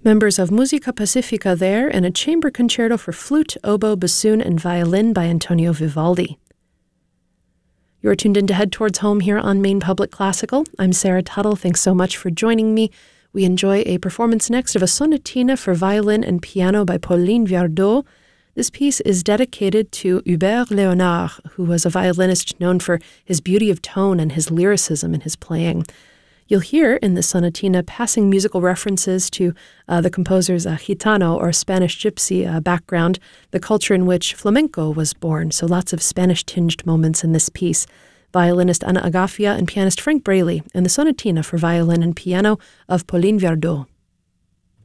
Members of Musica Pacifica there, and a chamber concerto for flute, oboe, bassoon, and violin by Antonio Vivaldi. You're tuned in to Head Towards Home here on Maine Public Classical. I'm Sarah Tuttle. Thanks so much for joining me. We enjoy a performance next of a sonatina for violin and piano by Pauline Viardot. This piece is dedicated to Hubert Léonard, who was a violinist known for his beauty of tone and his lyricism in his playing. You'll hear in the sonatina passing musical references to the composer's Gitano or Spanish Gypsy background, the culture in which flamenco was born, so lots of Spanish-tinged moments in this piece. Violinist Anna Agafia and pianist Frank Braley in the sonatina for violin and piano of Pauline Viardot.